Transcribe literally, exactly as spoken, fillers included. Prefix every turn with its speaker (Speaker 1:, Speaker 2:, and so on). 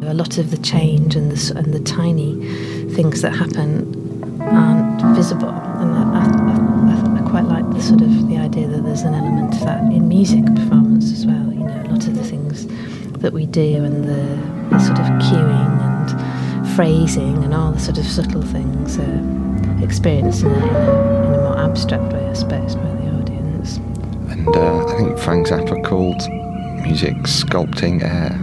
Speaker 1: A lot of the change and the, and the tiny things that happen aren't visible, and I, I, I quite like the sort of the idea that there's an element of that in music performance as well. You know, a lot of the things that we do and the, the sort of cueing and phrasing and all the sort of subtle things are experienced in a, in a, in a more abstract way, I suppose, by the audience.
Speaker 2: And uh, I think Frank Zappa called music sculpting air.